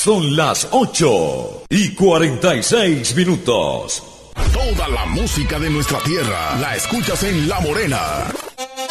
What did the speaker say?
Son las 8:46. Toda la música de nuestra tierra la escuchas en La Morena.